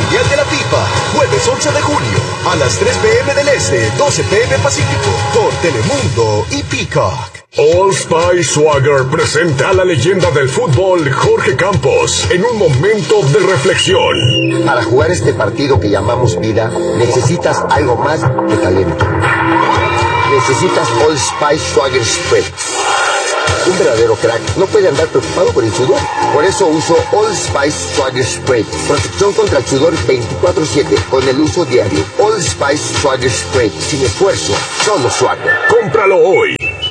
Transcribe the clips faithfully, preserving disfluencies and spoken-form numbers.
Mundial de la FIFA, jueves once de junio, a las tres pe eme del Este, doce pe eme Pacífico, por Telemundo y Peacock. Old Spice Swagger presenta a la leyenda del fútbol, Jorge Campos, en un momento de reflexión. Para jugar este partido que llamamos vida, necesitas algo más que talento. Necesitas Old Spice Swagger Spray. Un verdadero crack no puede andar preocupado por el sudor. Por eso uso Old Spice Swagger Spray. Protección contra el sudor veinticuatro siete con el uso diario. Old Spice Swagger Spray. Sin esfuerzo, solo Swagger. ¡Cómpralo hoy!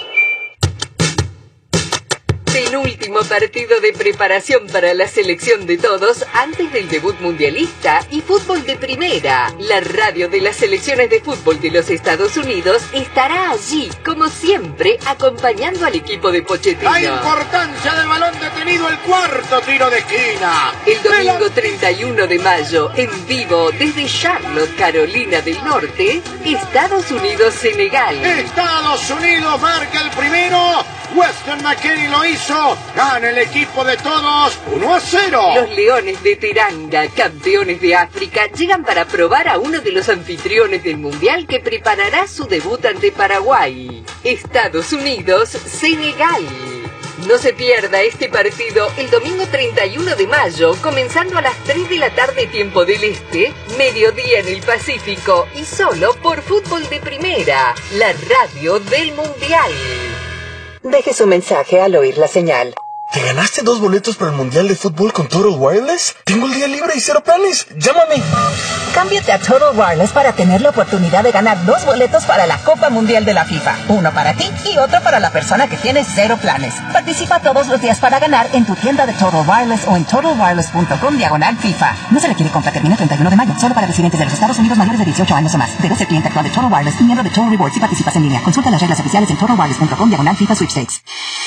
Penúltimo partido de preparación para la selección de todos antes del debut mundialista y fútbol de primera. La radio de las selecciones de fútbol de los Estados Unidos estará allí, como siempre, acompañando al equipo de Pochettino. La importancia del balón detenido, el cuarto tiro de esquina. El domingo treinta y uno de mayo, en vivo desde Charlotte, Carolina del Norte, Estados Unidos-Senegal. Estados Unidos marca el primero. Weston McKennie lo hizo. Gana el equipo de todos uno a cero. Los Leones de Teranga, campeones de África, llegan para probar a uno de los anfitriones del Mundial que preparará su debut ante Paraguay. Estados Unidos, Senegal. No se pierda este partido el domingo treinta y uno de mayo, comenzando a las tres de la tarde tiempo del Este, mediodía en el Pacífico y solo por Fútbol de Primera, la radio del Mundial. Deje su mensaje al oír la señal. ¿Te ganaste dos boletos para el Mundial de Fútbol con Total Wireless? Tengo el día libre y cero planes. ¡Llámame! Cámbiate a Total Wireless para tener la oportunidad de ganar dos boletos para la Copa Mundial de la FIFA. Uno para ti y otro para la persona que tiene cero planes. Participa todos los días para ganar en tu tienda de Total Wireless o en total wireless punto com diagonal FIFA. No se requiere compra, termina el treinta y uno de mayo. Solo para residentes de los Estados Unidos mayores de dieciocho años o más. Debes ser cliente actual de Total Wireless y miembro de Total Rewards si participas en línea. Consulta las reglas oficiales en total wireless punto com diagonal FIFA Sweepstakes.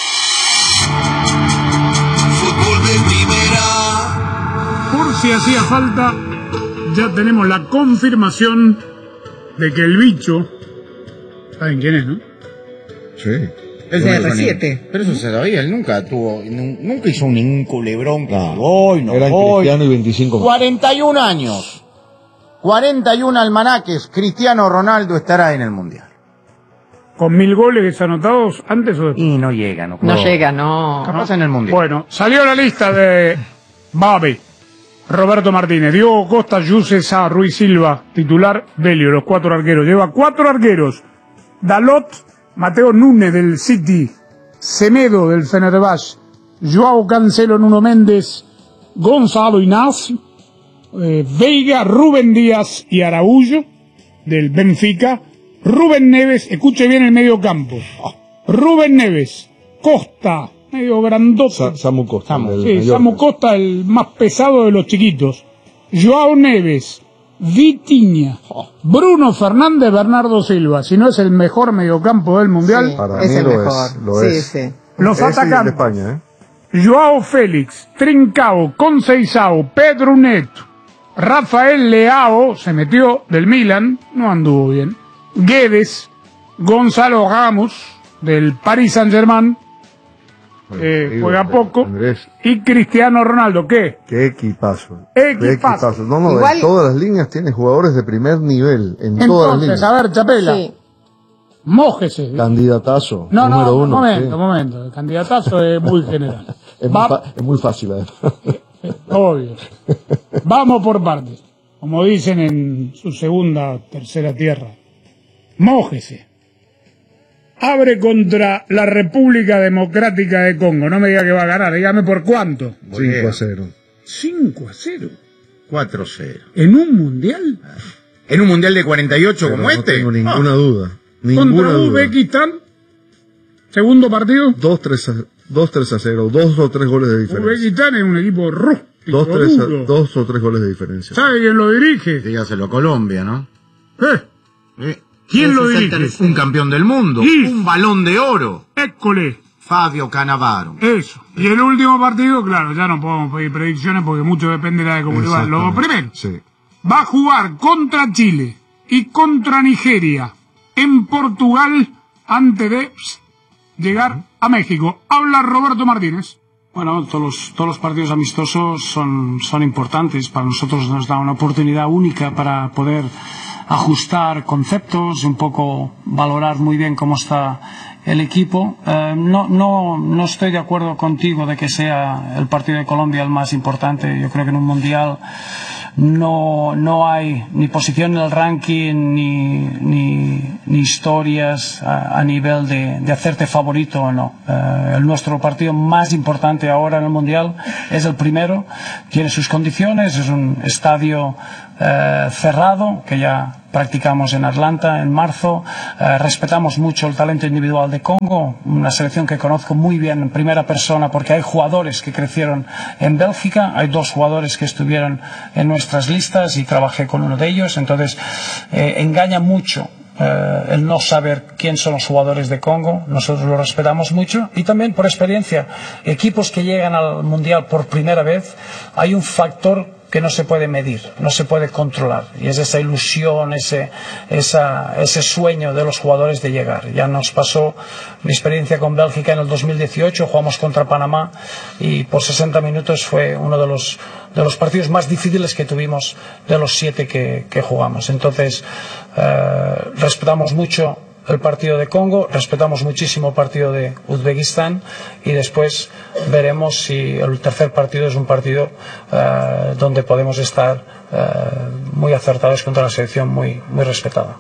Fútbol de primera. Por si hacía falta, ya tenemos la confirmación de que el bicho, ¿saben quién es, no? Sí. Es de R siete. Pero eso se sabía, él nunca tuvo, nunca hizo ningún culebrón que no, voy, no eran voy. Cristiano y veinticinco. cuarenta y un años. cuarenta y un almanaques. Cristiano Ronaldo estará en el Mundial. ¿Con mil goles anotados antes o después? Y no llega, no. No, no llega, no. Capaz en el Mundial. Bueno, salió la lista de Babi, Roberto Martínez, Diogo Costa, Yuse Sá, Ruiz Silva, titular, Belio, los cuatro arqueros. Lleva cuatro arqueros. Dalot, Mateo Núñez del City, Semedo del Fenerbahce, Joao Cancelo, Nuno Méndez, Gonzalo Ignacio, eh, Veiga, Rubén Díaz y Araújo del Benfica, Rubén Neves, escuche bien el medio campo, Rubén Neves, Costa, medio grandote. Sa Samu Costa. Samu, sí, Samu Costa, el más pesado de los chiquitos. Joao Neves, Vitinha, Bruno Fernández, Bernardo Silva. Si no es el mejor mediocampo del Mundial, sí, para es mí el lo mejor. es. Lo sí, es. sí. Los atacantes. De España, ¿eh? Joao Félix, Trincao, Conceição, Pedro Neto, Rafael Leao, se metió del Milan, no anduvo bien. Guedes, Gonzalo Ramos, del Paris Saint-Germain, eh, juega poco, Andrés. y Cristiano Ronaldo, ¿qué? Qué equipazo. Equipazo. Qué equipazo. No, no, Igual... en todas las líneas tiene jugadores de primer nivel, en Entonces, todas las líneas. a ver, Chapela, Sí. mójese. Candidatazo, No, número no, uno. un momento, sí. un momento, el candidatazo es muy general. Es, Va- muy fa- es muy fácil, además. Obvio. Vamos por partes. Como dicen en su segunda o tercera tierra. Mójese. Abre contra la República Democrática de Congo. No me diga que va a ganar. Dígame por cuánto. cinco a cero. cinco a cero. cuatro cero. ¿En un mundial? ¿En un Mundial de cuarenta y ocho Pero como no este? tengo ninguna Ah. duda. Contra Ninguna duda. Uzbekistán. Segundo partido. dos tres a cero. Dos o tres goles de diferencia. Uzbekistán es un equipo rústico. Dos, tres a- duro. dos o tres goles de diferencia. ¿Sabe quién lo dirige? Dígaselo a Colombia, ¿no? ¿Eh? Eh, ¿Quién lo ese es el dirige? ter- Un campeón del mundo. Y- Un balón de oro. École. Fabio Cannavaro. Eso. Y el último partido, claro, ya no podemos pedir predicciones porque mucho depende de la de cómo le va. Los dos primeros. Sí. Va a jugar contra Chile y contra Nigeria en Portugal antes de pss, llegar a México. Habla Roberto Martínez. Bueno, todos los, todos los partidos amistosos son, son importantes. Para nosotros nos da una oportunidad única para poder ajustar conceptos, un poco valorar muy bien cómo está el equipo. Eh, no, no, no estoy de acuerdo contigo de que sea el partido de Colombia el más importante. Yo creo que en un mundial no, no hay ni posición en el ranking ni, ni, ni historias a, a nivel de, de hacerte favorito o no. Eh, el nuestro partido más importante ahora en el mundial es el primero. Tiene sus condiciones, es un estadio eh, cerrado que ya practicamos en Atlanta en marzo. Eh, respetamos mucho el talento individual de Congo, una selección que conozco muy bien en primera persona porque hay jugadores que crecieron en Bélgica, hay dos jugadores que estuvieron en nuestras listas y trabajé con uno de ellos. Entonces eh, engaña mucho eh, el no saber quién son los jugadores de Congo. Nosotros lo respetamos mucho y también por experiencia, equipos que llegan al mundial por primera vez, hay un factor que no se puede medir, no se puede controlar, y es esa ilusión, ese, esa, ese sueño de los jugadores de llegar. Ya nos pasó mi experiencia con Bélgica en el dos mil dieciocho, jugamos contra Panamá y por sesenta minutos fue uno de los, de los partidos más difíciles que tuvimos de los siete que, que jugamos. Entonces eh, respetamos mucho el partido de Congo, respetamos muchísimo el partido de Uzbekistán y después veremos si el tercer partido es un partido uh, donde podemos estar uh, muy acertados contra una selección muy, muy respetada.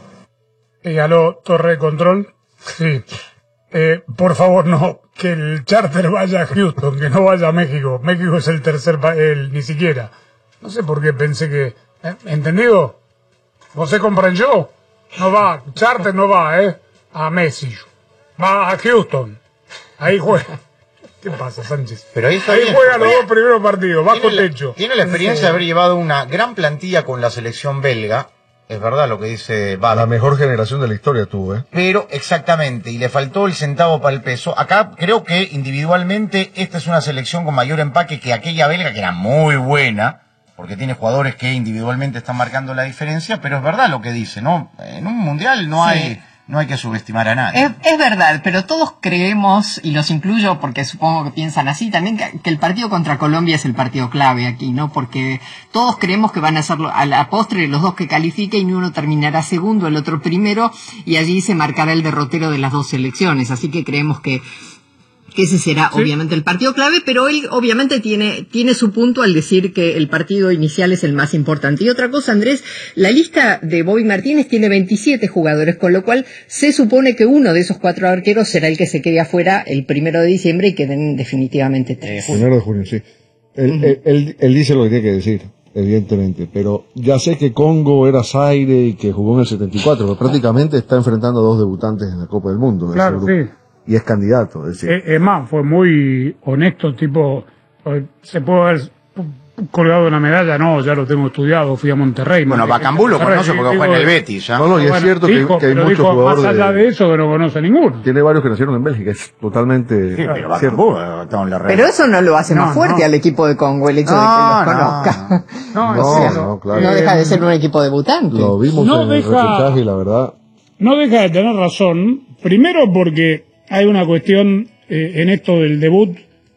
Y aló, torre de control. Sí. Eh, por favor, no, que el charter vaya a Houston, que no vaya a México. México es el tercer país, ni siquiera. No sé por qué pensé que... ¿eh? ¿Entendido? ¿Você comprendió? No va, charter no va, ¿eh? A Messi. Va a Houston. Ahí juega. ¿Qué pasa, Sánchez? Pero ahí está ahí bien, juega los bien. dos primeros partidos, bajo Tiene la, techo. Tiene la experiencia de haber llevado una gran plantilla con la selección belga. Es verdad lo que dice Bada. La mejor generación de la historia tuvo, ¿eh? Pero, exactamente, y le faltó el centavo para el peso. Acá creo que individualmente esta es una selección con mayor empaque que aquella belga, que era muy buena, porque tiene jugadores que individualmente están marcando la diferencia, pero es verdad lo que dice, ¿no? En un mundial no Sí. hay no hay que subestimar a nadie. Es, es verdad, pero todos creemos, y los incluyo porque supongo que piensan así, también que, que el partido contra Colombia es el partido clave aquí, ¿no? Porque todos creemos que van a ser a la postre los dos que califiquen y uno terminará segundo, el otro primero, y allí se marcará el derrotero de las dos selecciones. Así que creemos que que ese será sí. obviamente el partido clave, pero él obviamente tiene, tiene su punto al decir que el partido inicial es el más importante. Y otra cosa, Andrés, la lista de Bobby Martínez tiene veintisiete jugadores, con lo cual se supone que uno de esos cuatro arqueros será el que se quede afuera el primero de diciembre y queden definitivamente tres. El primero de junio, sí. Él, uh-huh. él, él, él dice lo que tiene que decir, evidentemente, pero ya sé que Congo era Zaire y que jugó en el setenta y cuatro, pero prácticamente está enfrentando a dos debutantes en la Copa del Mundo. Claro, sí. Y es candidato, es decir. Es, es más, fue muy honesto, tipo, se puede haber colgado una medalla, no, ya lo tengo estudiado, fui a Monterrey. Bueno, Bacambú lo conoce porque juega en el Betis, ¿ya? No, no, y es bueno, cierto dijo, que, que hay muchos dijo, jugadores. Más allá de, de eso, que no conoce ninguno. Tiene varios que nacieron en Bélgica, es totalmente sí, pero Bacambú está en la red. Pero eso no lo hace no, más fuerte no. al equipo de Congo, el hecho no, de que los no, conozca. No, no, no, no, no, claro. no deja de ser un equipo debutante. Lo vimos no en deja, el reportaje y la verdad. No deja de tener razón, primero porque hay una cuestión eh, en esto del debut,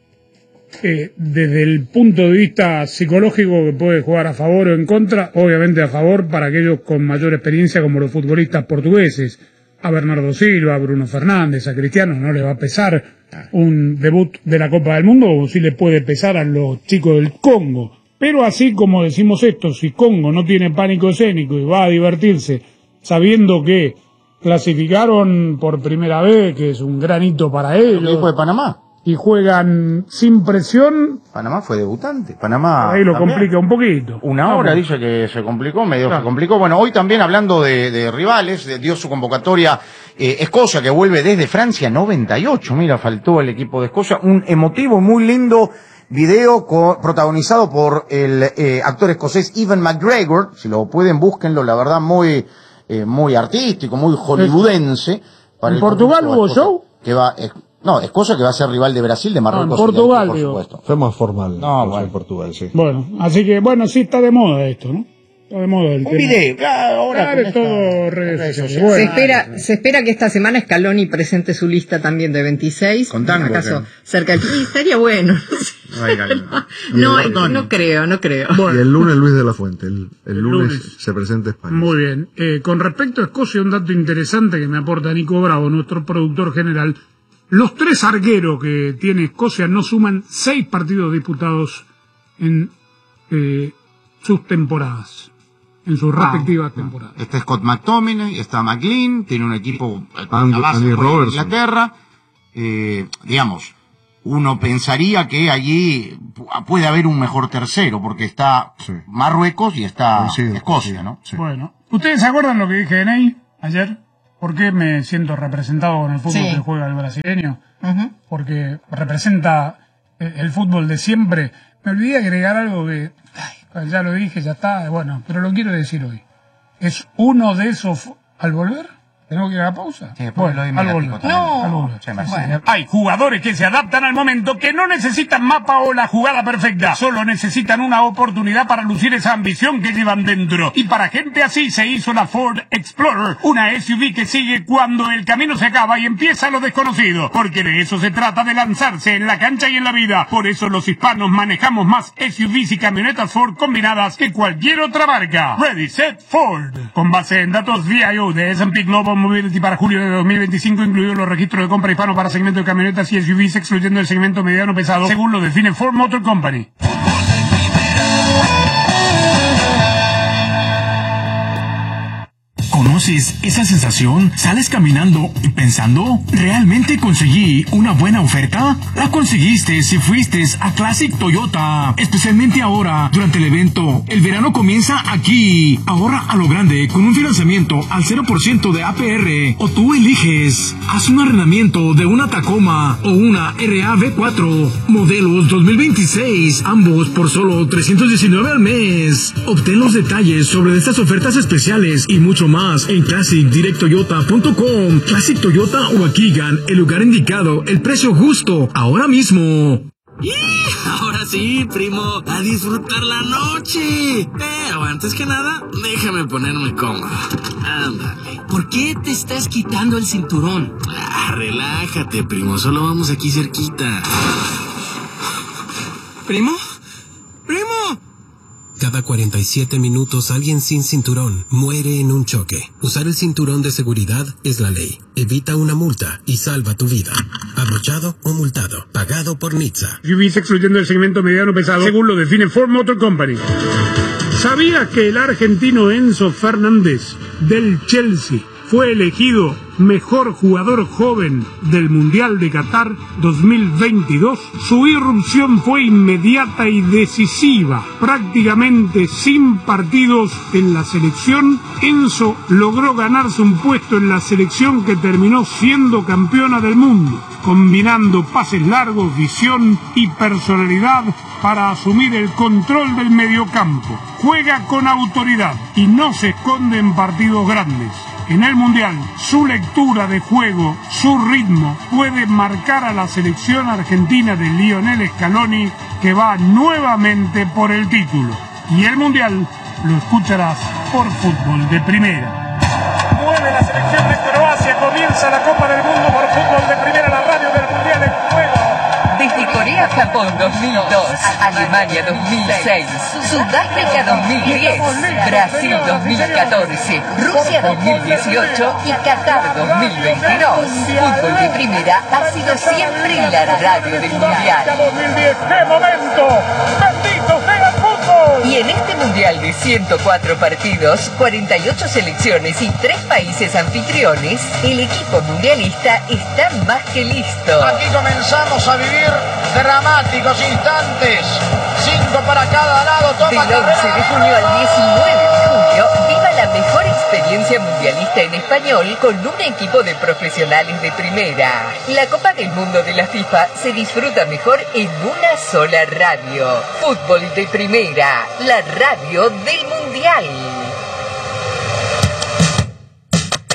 eh, desde el punto de vista psicológico, que puede jugar a favor o en contra, obviamente a favor para aquellos con mayor experiencia como los futbolistas portugueses, a Bernardo Silva, a Bruno Fernández, a Cristiano, no le va a pesar un debut de la Copa del Mundo, o sí le puede pesar a los chicos del Congo. Pero así como decimos esto, si Congo no tiene pánico escénico y va a divertirse sabiendo que clasificaron por primera vez, que es un gran hito para ellos. ¿El equipo de Panamá? Y juegan sin presión. Panamá fue debutante. Panamá. Ahí lo también. complica un poquito. Una hora dice que se complicó, medio claro. se complicó. Bueno, hoy también hablando de, de rivales, de, dio su convocatoria eh, Escocia, que vuelve desde Francia noventa y ocho. Mira, faltó el equipo de Escocia. Un emotivo, muy lindo video co- protagonizado por el eh, actor escocés Ewan McGregor. Si lo pueden, búsquenlo, la verdad, muy. Eh, muy artístico, muy hollywoodense. Para ¿En Portugal hubo show? Que va, eh, no, Escocia que va a ser rival de Brasil, de Marruecos. No, en Portugal, por digo. supuesto. Fue más formal. No, bueno. En Portugal, sí. Bueno, así que, bueno, sí está de moda esto, ¿no? Todo de moda el Un tema. video, claro, ahora Claro, con es esta- todo redes redes sociales. sociales. Se Bueno, espera, se espera que esta semana Scaloni presente su lista también de veintiséis. Con tango, ¿Acaso ¿qué? cerca del... Sí, estaría bueno. No hay gallo. No, Y el- no, no creo, no creo. bueno. Y el lunes Luis de la Fuente. El, el lunes, lunes. se presenta España. Muy bien. Eh, con respecto a Escocia, un dato interesante que me aporta Nico Bravo, nuestro productor general. Los tres arqueros que tiene Escocia no suman seis partidos disputados en eh, sus temporadas, en sus Ah, respectivas temporadas. Está Scott McTominay, está McLean, tiene un equipo con Andy- la base Andy fue de Robertson. Inglaterra. Eh, digamos, uno pensaría que allí pu- puede haber un mejor tercero, porque está Sí. Marruecos y está Coincido, Escocia, ¿no? Sí. Bueno, ¿ustedes se acuerdan lo que dije de Ney ayer? ¿Por qué me siento representado con el fútbol Sí. que juega el brasileño? Ujú. Porque representa eh, el fútbol de siempre. Me olvidé agregar algo que, ay, ya lo dije, ya está, bueno, pero lo quiero decir hoy. Es uno de esos, fu- al volver, ¿tenemos que ir a la pausa? Sí, después lo doy al mediático volver. también. No. Al volver. Sí, me Sí, hace- sí. Hay jugadores que se adaptan al momento, que no necesitan mapa o la jugada perfecta, solo necesitan una oportunidad para lucir esa ambición que llevan dentro. Y para gente así se hizo la Ford Explorer, una S U V que sigue cuando el camino se acaba y empieza lo desconocido, porque de eso se trata, de lanzarse en la cancha y en la vida. Por eso los hispanos manejamos más S U Vs y camionetas Ford combinadas que cualquier otra marca. Ready, set, Ford. Con base en datos V I O de S and P Global Mobility para julio de dos mil veinticinco, incluidos los registros de compra hispanos para segmento de camionetas y S U Vs, excluyendo el segmento mediano pesado, según lo define Ford Motor Company. ¿Conoces esa sensación? ¿Sales caminando y pensando? ¿Realmente conseguí una buena oferta? La conseguiste si fuiste a Classic Toyota. Especialmente ahora, durante el evento. El verano comienza aquí. Ahorra a lo grande con un financiamiento al cero por ciento de A P R. O tú eliges. Haz un arrendamiento de una Tacoma o una R A V cuatro. Modelos dos mil veintiséis. Ambos por solo trescientos diecinueve al mes. Obtén los detalles sobre estas ofertas especiales y mucho más en classic direct toyota punto com. Classic Toyota Waukegan, el lugar indicado, el precio justo, ahora mismo. ¡Y! Ahora sí, primo, a disfrutar la noche. Pero antes que nada, déjame ponerme cómodo. Ándale. ¿Por qué te estás quitando el cinturón? Ah, relájate, primo, solo vamos aquí cerquita. ¿Primo? ¡Primo! Cada cuarenta y siete minutos alguien sin cinturón muere en un choque. Usar el cinturón de seguridad es la ley. Evita una multa y salva tu vida. Abrochado o multado. Pagado por N H T S A. S U Vs excluyendo el segmento mediano pesado, según lo define Ford Motor Company. ¿Sabías que el argentino Enzo Fernández del Chelsea fue elegido mejor jugador joven del Mundial de Qatar dos mil veintidós? Su irrupción fue inmediata y decisiva. Prácticamente sin partidos en la selección, Enzo logró ganarse un puesto en la selección que terminó siendo campeona del mundo, combinando pases largos, visión y personalidad para asumir el control del mediocampo. Juega con autoridad y no se esconde en partidos grandes. En el Mundial, su lectura de juego, su ritmo, puede marcar a la selección argentina de Lionel Scaloni, que va nuevamente por el título. Y el Mundial lo escucharás por Fútbol de Primera. Mueve la selección de Croacia, comienza la Copa del Mundo por Fútbol de Primera, la radio del Mundial en juego. Desde Corea-Japón dos mil dos, Alemania dos mil seis, Sudáfrica dos mil diez, Brasil dos mil catorce, Rusia dos mil dieciocho y Qatar dos mil veintidós. Fútbol de Primera ha sido siempre la radio del Mundial. dos mil diez, ¡qué momento! ¡Bendito sea el fútbol! Y en este Mundial de ciento cuatro partidos, cuarenta y ocho selecciones y tres países anfitriones, el equipo mundialista está más que listo. Aquí comenzamos a vivir dramáticos instantes. Cinco para cada lado. Toma Del once de junio al diecinueve de julio, viva la mejor experiencia mundialista en español con un equipo de profesionales de primera. La Copa del Mundo de la FIFA se disfruta mejor en una sola radio. Fútbol de Primera, la radio del Mundial.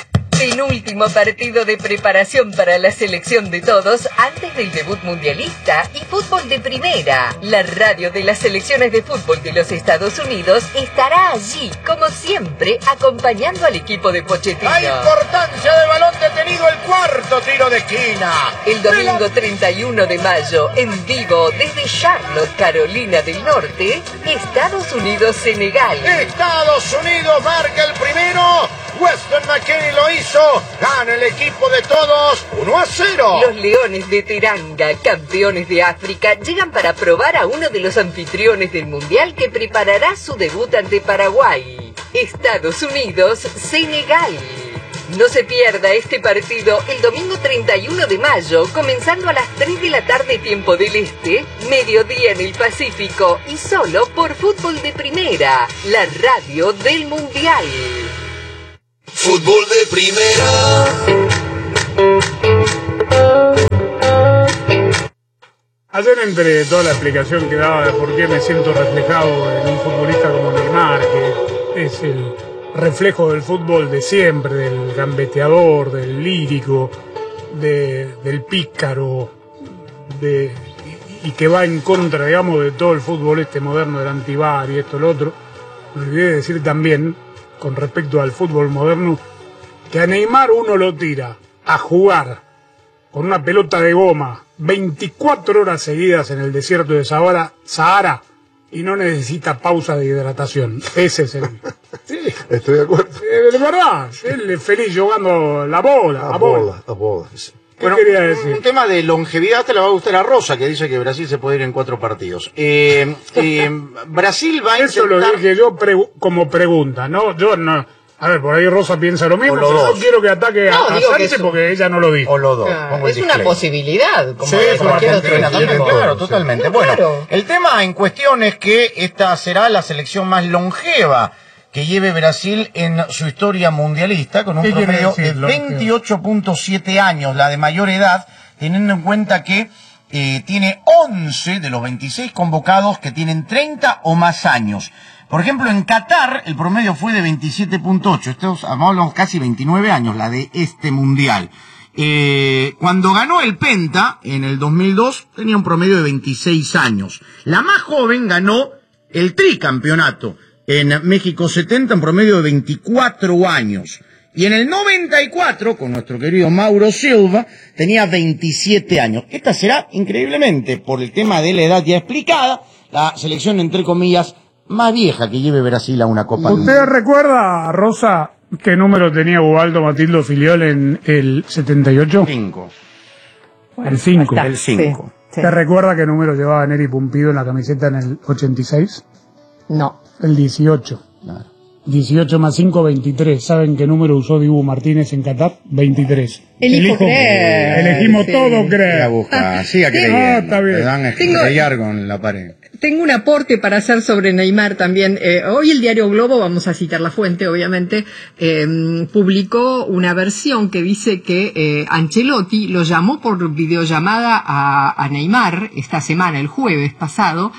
penúltimo partido de preparación para la selección de todos antes del debut mundialista y fútbol de primera. La radio de las selecciones de fútbol de los Estados Unidos estará allí, como siempre, acompañando al equipo de Pochettino. La importancia del balón detenido, el cuarto tiro de esquina. El domingo treinta y uno de mayo, en vivo desde Charlotte, Carolina del Norte, Estados Unidos-Senegal. Estados Unidos marca el primero. Weston McKennie lo hizo. Gana el equipo de todos uno a cero. Los Leones de Teranga, campeones de África, llegan para probar a uno de los anfitriones del Mundial que preparará su debut ante Paraguay. Estados Unidos-Senegal. No se pierda este partido el domingo treinta y uno de mayo, comenzando a las tres de la tarde tiempo del Este, mediodía en el Pacífico y solo por Fútbol de Primera, la radio del Mundial. Fútbol de Primera. Ayer, entre toda la explicación que daba de por qué me siento reflejado en un futbolista como Neymar, que es el reflejo del fútbol de siempre, del gambeteador, del lírico, de, del pícaro, de, y, y que va en contra, digamos, de todo el fútbol este moderno, del antibar y esto, lo otro. Me olvidé de decir también, con respecto al fútbol moderno, que a Neymar uno lo tira a jugar con una pelota de goma veinticuatro horas seguidas en el desierto de Sahara, Sahara y no necesita pausa de hidratación. Ese es el... Sí. Estoy de acuerdo. Eh, de verdad, él es feliz jugando la bola, A la bola. bola, a bola. sí. ¿Qué Bueno, quería decir? un tema de longevidad te le va a gustar a Rosa, que dice que Brasil se puede ir en cuatro partidos. Eh, eh, Brasil va a Eso lo intentar... dije yo pregu- como pregunta, ¿no? Yo no... A ver, por ahí Rosa piensa lo mismo, O los pero dos. no quiero que ataque No, a, a digo que Sánchez eso- porque ella no lo dijo. O los dos. Ah, pongo el es una disclaimer. posibilidad, como Sí, de como cualquier otro Argentina también, equipo. claro, Sí. totalmente. No, Bueno, claro. el tema en cuestión es que esta será la selección más longeva que lleve Brasil en su historia mundialista, con un ¿Qué quiere promedio decir, de longeva? veintiocho punto siete años, la de mayor edad, teniendo en cuenta que eh, tiene once de los veintiséis convocados que tienen treinta o más años. Por ejemplo, en Qatar el promedio fue de veintisiete punto ocho, estos hablamos casi veintinueve años, la de este mundial. Eh, cuando ganó el Penta, en el dos mil dos, tenía un promedio de veintiséis años. La más joven ganó el tricampeonato en México setenta, un promedio de veinticuatro años. Y en el noventa y cuatro, con nuestro querido Mauro Silva, tenía veintisiete años. Esta será, increíblemente, por el tema de la edad ya explicada, la selección, entre comillas, más vieja que lleve Brasil a una Copa del ¿Usted Mundo. recuerda, Rosa, qué número tenía Ubaldo Matildo Filiol en el setenta y ocho? Cinco. El cinco. El cinco. Sí. ¿Te recuerda qué número llevaba Neri Pumpido en la camiseta en el ochenta y seis? No. El dieciocho. Claro. dieciocho más cinco, veintitrés. ¿Saben qué número usó Dibu Martínez en Qatar? veintitrés. Elijo creer. Elegimos Sí. todo La creer. busca, siga Ah, creyendo. está bien. Le dan a Tengo- estrellar con la pared. Tengo un aporte para hacer sobre Neymar también. Eh, hoy el diario Globo, vamos a citar la fuente obviamente, eh, publicó una versión que dice que eh, Ancelotti lo llamó por videollamada a, a Neymar esta semana, el jueves pasado,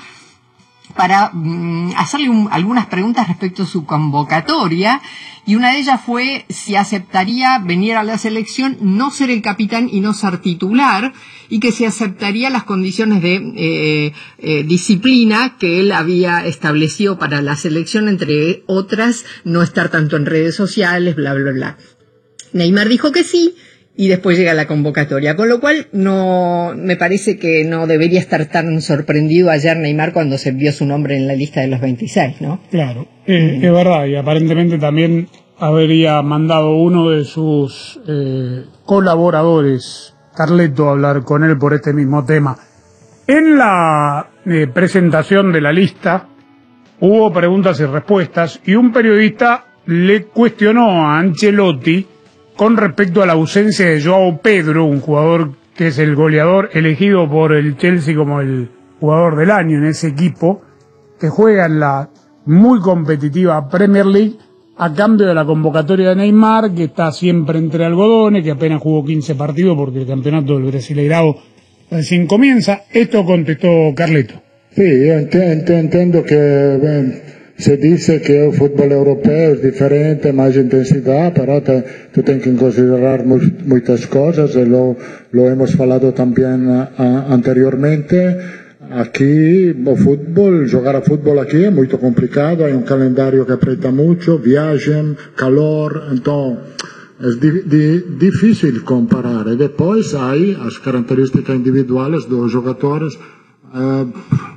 para mm, hacerle un- algunas preguntas respecto a su convocatoria, y una de ellas fue si aceptaría venir a la selección, no ser el capitán y no ser titular, y que si aceptaría las condiciones de eh, eh, disciplina que él había establecido para la selección, entre otras, no estar tanto en redes sociales, bla, bla, bla. Neymar dijo que sí, y después llega la convocatoria, con lo cual no me parece que no debería estar tan sorprendido ayer Neymar cuando se vio su nombre en la lista de los veintiséis, ¿no? Claro, eh, es verdad, y aparentemente también habría mandado uno de sus eh, colaboradores, Carleto, a hablar con él por este mismo tema. En la eh, presentación de la lista hubo preguntas y respuestas, y un periodista le cuestionó a Ancelotti con respecto a la ausencia de Joao Pedro, un jugador que es el goleador elegido por el Chelsea como el jugador del año en ese equipo, que juega en la muy competitiva Premier League, a cambio de la convocatoria de Neymar, que está siempre entre algodones, que apenas jugó quince partidos porque el campeonato del Brasileirao recién comienza. Esto contestó Carleto. Sí, yo ent- ent- entiendo que eh, se dice que el fútbol europeo es diferente, más intensidad, pero te, tú tienes que considerar mu muchas cosas, y lo, lo hemos hablado también uh, anteriormente. Aquí el fútbol, jugar a fútbol aquí es muy complicado, hay un calendario que aprieta mucho, viajan, calor, entonces es di di difícil comparar. Y después hay las características individuales de los jugadores. Eh,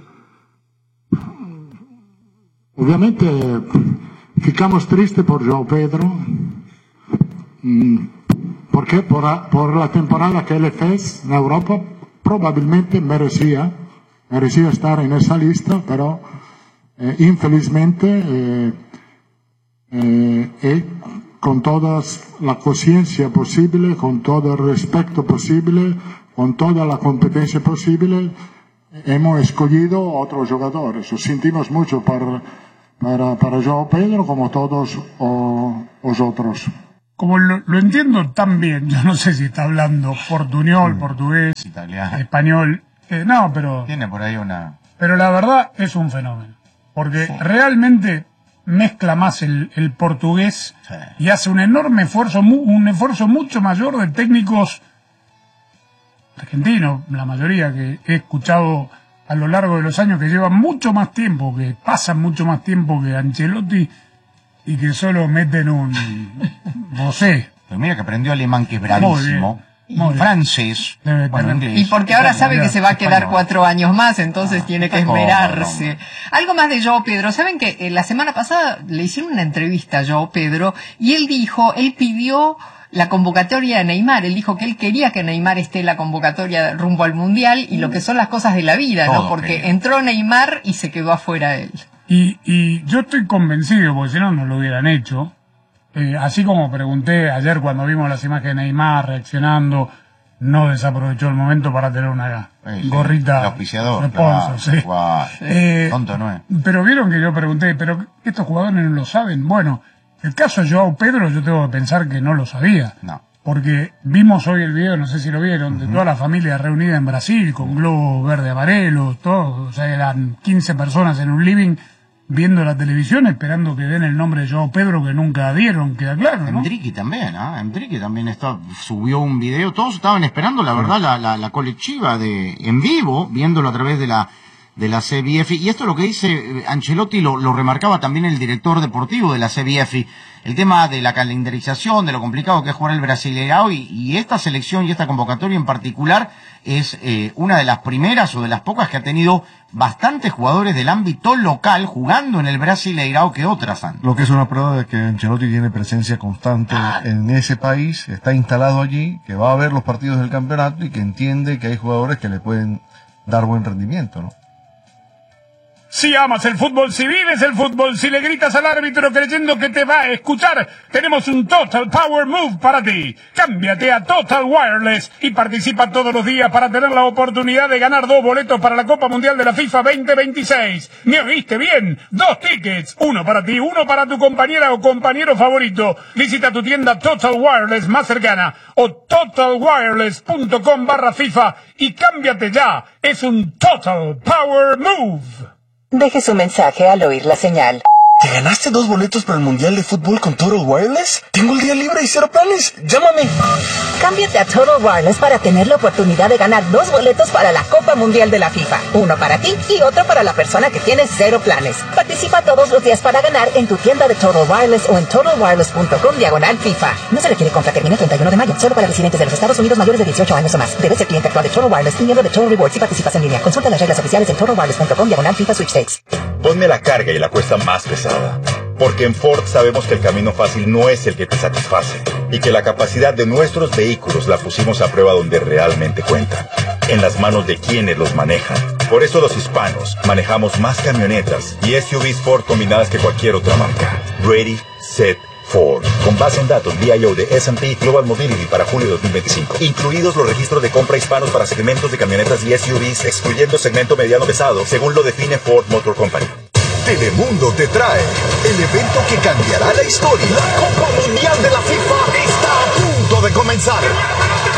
Obviamente ficamos tristes por João Pedro, porque por, a, por la temporada que él fez en Europa probablemente merecía, merecía estar en esa lista, pero eh, infelizmente eh, eh, él, con toda la conciencia posible, con todo el respeto posible, con toda la competencia posible, hemos escogido otros jugadores. Lo sentimos mucho para, para, para João Pedro, como todos o, los otros. Como lo, lo entiendo tan bien, yo no sé si está hablando portuñol, mm. portugués, italiano, español. Eh, no, pero... Tiene por ahí una... Pero la verdad es un fenómeno. Porque sí. realmente mezcla más el, el portugués sí. y hace un enorme esfuerzo, un esfuerzo mucho mayor de técnicos argentinos, la mayoría que he escuchado a lo largo de los años, que llevan mucho más tiempo, que pasan mucho más tiempo que Ancelotti y que solo meten un vocé. Pero mira que aprendió alemán, que es bravísimo. Y francés. Bueno, inglés. Y porque ahora sabe que se va a quedar cuatro años más, entonces ah, tiene que esmerarse. No, no. Algo más de João Pedro. Saben que eh, la semana pasada le hicieron una entrevista a João Pedro y él dijo, él pidió la convocatoria de Neymar. Él dijo que él quería que Neymar esté en la convocatoria rumbo al Mundial y lo que son las cosas de la vida, Todo ¿no? Porque quería. Entró Neymar y se quedó afuera él. Y, y yo estoy convencido, porque si no, no lo hubieran hecho. Eh, así como pregunté ayer cuando vimos las imágenes de Neymar reaccionando, no desaprovechó el momento para tener una sí, gorrita. El auspiciador. Sponsor, sí. Wow. Eh, Tonto no es. Pero vieron que yo pregunté, ¿pero estos jugadores no lo saben? Bueno, el caso de João Pedro yo tengo que pensar que no lo sabía. No. Porque vimos hoy el video, no sé si lo vieron, de uh-huh. toda la familia reunida en Brasil, con globos verde amarelos, todo. O sea, eran quince personas en un living viendo la televisión, esperando que den el nombre de João Pedro, que nunca dieron, queda claro, ¿no? Endricky también, ¿ah? ¿eh? Endricky también está, subió un video, todos estaban esperando, la verdad, la, la, la colectiva de en vivo, viéndolo a través de la de la C B F, y esto es lo que dice Ancelotti, lo, lo remarcaba también el director deportivo de la C B F, el tema de la calendarización, de lo complicado que es jugar el Brasileirão, y, y esta selección y esta convocatoria en particular es eh, una de las primeras o de las pocas que ha tenido bastantes jugadores del ámbito local jugando en el Brasileirão que otras han. Lo que es una prueba de que Ancelotti tiene presencia constante ah. en ese país, está instalado allí, que va a ver los partidos del campeonato y que entiende que hay jugadores que le pueden dar buen rendimiento, ¿no? Si amas el fútbol, si vives el fútbol, si le gritas al árbitro creyendo que te va a escuchar, tenemos un Total Power Move para ti. Cámbiate a Total Wireless y participa todos los días para tener la oportunidad de ganar dos boletos para la Copa Mundial de la FIFA veinte veintiséis. ¿Me oíste bien? Dos tickets, uno para ti, uno para tu compañera o compañero favorito. Visita tu tienda Total Wireless más cercana o total wireless punto com barra FIFA y cámbiate ya. Es un Total Power Move. Deje su mensaje al oír la señal. ¿Te ganaste dos boletos para el Mundial de Fútbol con Total Wireless? Tengo el día libre y cero planes. ¡Llámame! Cámbiate a Total Wireless para tener la oportunidad de ganar dos boletos para la Copa Mundial de la FIFA. Uno para ti y otro para la persona que tiene cero planes. Participa todos los días para ganar en tu tienda de Total Wireless o en total wireless punto com diagonal FIFA. No se requiere compra, termina el treinta y uno de mayo. Solo para residentes de los Estados Unidos mayores de dieciocho años o más. Debes ser cliente actual de Total Wireless y miembro de Total Rewards si participas en línea. Consulta las reglas oficiales en total wireless punto com diagonal FIFA Sweepstakes. Ponme la carga y la cuesta más pesada. Porque en Ford sabemos que el camino fácil no es el que te satisface y que la capacidad de nuestros vehículos la pusimos a prueba donde realmente cuenta, en las manos de quienes los manejan. Por eso los hispanos manejamos más camionetas y S U Vs Ford combinadas que cualquier otra marca. Ready, Set, Ford. Con base en datos V I O de S and P Global Mobility para julio de dos mil veinticinco. Incluidos los registros de compra hispanos para segmentos de camionetas y S U Vs, excluyendo segmento mediano pesado, según lo define Ford Motor Company. Telemundo te trae el evento que cambiará la historia. La Copa Mundial de la FIFA está a punto de comenzar.